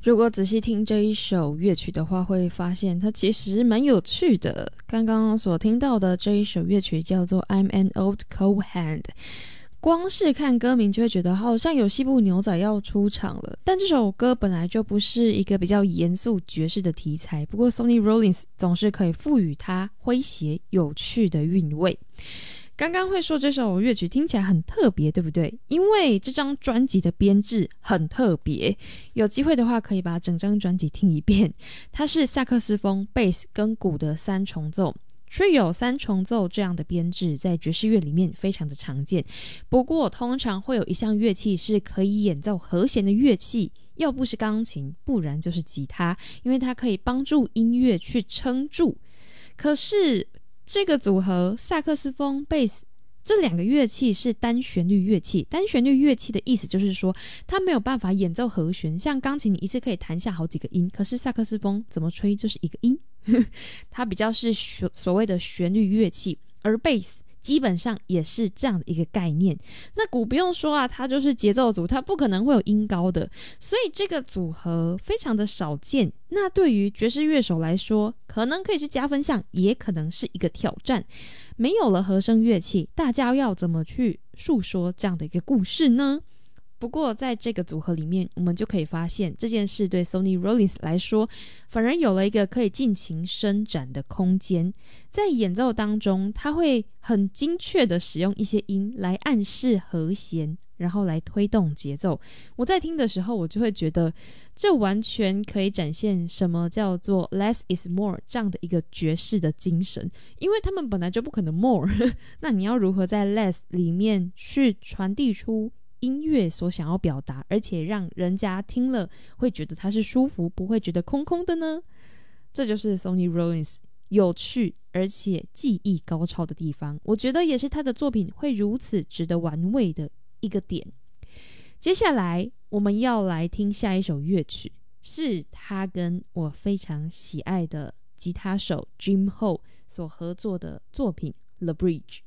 如果仔细听这一首乐曲的话，会发现它其实蛮有趣的。刚刚所听到的这一首乐曲叫做 I'm an Old Cold Hand， 光是看歌名就会觉得好像有西部牛仔要出场了，但这首歌本来就不是一个比较严肃爵士的题材，不过 Sonny Rollins 总是可以赋予它诙谐有趣的韵味。刚刚会说这首乐曲听起来很特别，对不对？因为这张专辑的编制很特别，有机会的话可以把整张专辑听一遍。它是萨克斯风、贝斯跟鼓的三重奏，trio 三重奏这样的编制在爵士乐里面非常的常见。不过通常会有一项乐器是可以演奏和弦的乐器，要不是钢琴，不然就是吉他，因为它可以帮助音乐去撑住。可是这个组合萨克斯风、贝斯这两个乐器是单旋律乐器，单旋律乐器的意思就是说它没有办法演奏和弦，像钢琴你一次可以弹下好几个音，可是萨克斯风怎么吹就是一个音它比较是所谓的旋律乐器，而贝斯基本上也是这样的一个概念。那鼓不用说啊，它就是节奏组，它不可能会有音高的，所以这个组合非常的少见。那对于爵士乐手来说，可能可以是加分项，也可能是一个挑战。没有了和声乐器，大家要怎么去述说这样的一个故事呢？不过在这个组合里面，我们就可以发现这件事对 Sonny Rollins 来说反而有了一个可以尽情伸展的空间。在演奏当中，他会很精确的使用一些音来暗示和弦，然后来推动节奏。我在听的时候，我就会觉得这完全可以展现什么叫做 less is more 这样的一个爵士的精神，因为他们本来就不可能 more 那你要如何在 less 里面去传递出音乐所想要表达，而且让人家听了会觉得它是舒服，不会觉得空空的呢？这就是 Sonny Rollins 有趣而且技艺高超的地方，我觉得也是他的作品会如此值得玩味的一个点。接下来我们要来听下一首乐曲，是他跟我非常喜爱的吉他手 Jim Ho 所合作的作品 The Bridge。